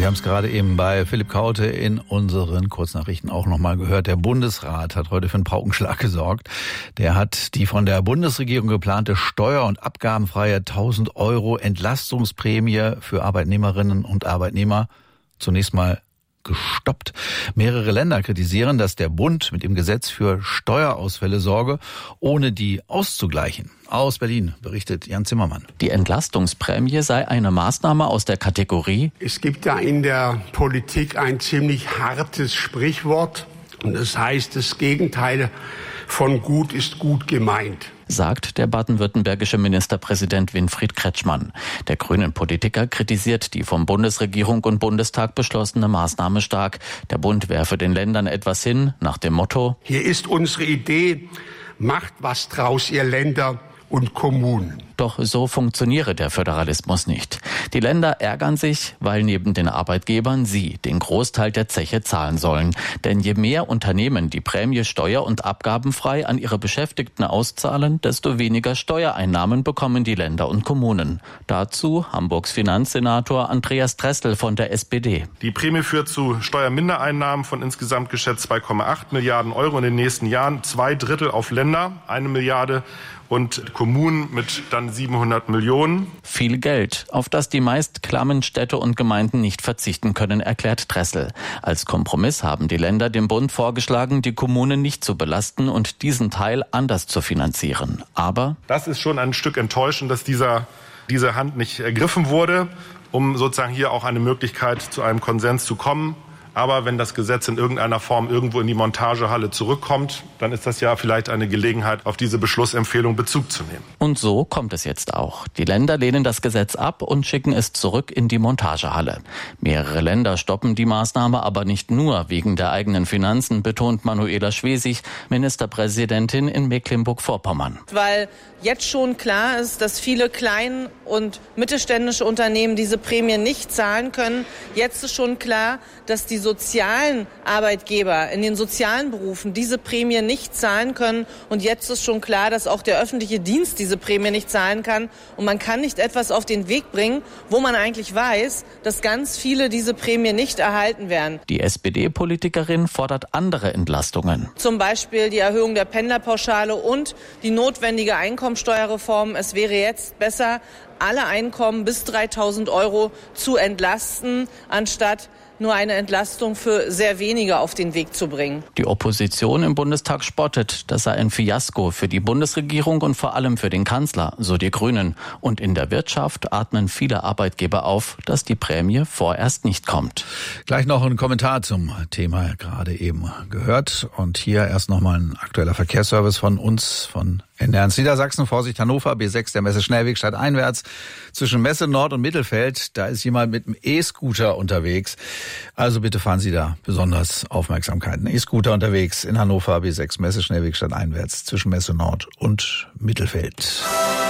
Sie haben es gerade eben bei Philipp Kaute in unseren Kurznachrichten auch nochmal gehört. Der Bundesrat hat heute für einen Paukenschlag gesorgt. Der hat die von der Bundesregierung geplante steuer- und abgabenfreie 1.000 € Entlastungsprämie für Arbeitnehmerinnen und Arbeitnehmer zunächst mal gestoppt. Mehrere Länder kritisieren, dass der Bund mit dem Gesetz für Steuerausfälle sorge, ohne die auszugleichen. Aus Berlin berichtet Jan Zimmermann. Die Entlastungsprämie sei eine Maßnahme aus der Kategorie: Es gibt da in der Politik ein ziemlich hartes Sprichwort. Und das heißt, das Gegenteil von gut ist gut gemeint, sagt der baden-württembergische Ministerpräsident Winfried Kretschmann. Der Grünen-Politiker kritisiert die vom Bundesregierung und Bundestag beschlossene Maßnahme stark. Der Bund werfe den Ländern etwas hin, nach dem Motto: Hier ist unsere Idee, macht was draus, ihr Länder und Kommunen. Doch so funktioniere der Föderalismus nicht. Die Länder ärgern sich, weil neben den Arbeitgebern sie den Großteil der Zeche zahlen sollen. Denn je mehr Unternehmen die Prämie steuer- und abgabenfrei an ihre Beschäftigten auszahlen, desto weniger Steuereinnahmen bekommen die Länder und Kommunen. Dazu Hamburgs Finanzsenator Andreas Dressel von der SPD. Die Prämie führt zu Steuermindereinnahmen von insgesamt geschätzt 2,8 Milliarden € in den nächsten Jahren. 2/3 auf Länder, 1 Milliarde und Kommunen mit dann 700 Millionen. Viel Geld, auf das die meist klammen Städte und Gemeinden nicht verzichten können, erklärt Dressel. Als Kompromiss haben die Länder dem Bund vorgeschlagen, die Kommunen nicht zu belasten und diesen Teil anders zu finanzieren. Aber das ist schon ein Stück enttäuschend, dass diese Hand nicht ergriffen wurde, um sozusagen hier auch eine Möglichkeit zu einem Konsens zu kommen. Aber wenn das Gesetz in irgendeiner Form irgendwo in die Montagehalle zurückkommt, dann ist das ja vielleicht eine Gelegenheit, auf diese Beschlussempfehlung Bezug zu nehmen. Und so kommt es jetzt auch. Die Länder lehnen das Gesetz ab und schicken es zurück in die Montagehalle. Mehrere Länder stoppen die Maßnahme aber nicht nur wegen der eigenen Finanzen, betont Manuela Schwesig, Ministerpräsidentin in Mecklenburg-Vorpommern. Weil jetzt schon klar ist, dass viele klein- und mittelständische Unternehmen diese Prämie nicht zahlen können. Jetzt ist schon klar, dass die sozialen Arbeitgeber in den sozialen Berufen diese Prämie nicht zahlen können. Und jetzt ist schon klar, dass auch der öffentliche Dienst diese Prämie nicht zahlen kann. Und man kann nicht etwas auf den Weg bringen, wo man eigentlich weiß, dass ganz viele diese Prämie nicht erhalten werden. Die SPD-Politikerin fordert andere Entlastungen. Zum Beispiel die Erhöhung der Pendlerpauschale und die notwendige Einkommensteuerreform. Es wäre jetzt besser, alle Einkommen bis 3.000 € zu entlasten, anstatt nur eine Entlastung für sehr wenige auf den Weg zu bringen. Die Opposition im Bundestag spottet, das sei ein Fiasko für die Bundesregierung und vor allem für den Kanzler, so die Grünen. Und in der Wirtschaft atmen viele Arbeitgeber auf, dass die Prämie vorerst nicht kommt. Gleich noch ein Kommentar zum Thema gerade eben gehört. Und hier erst nochmal ein aktueller Verkehrsservice von uns, von NDR Niedersachsen. Vorsicht Hannover, B6, der Messe-Schnellweg stadteinwärts. Zwischen Messe Nord und Mittelfeld, da ist jemand mit einem E-Scooter unterwegs. Also bitte fahren Sie da besonders Aufmerksamkeit. Ein E-Scooter unterwegs in Hannover, B6, Messe-Schnellweg stadteinwärts zwischen Messe Nord und Mittelfeld.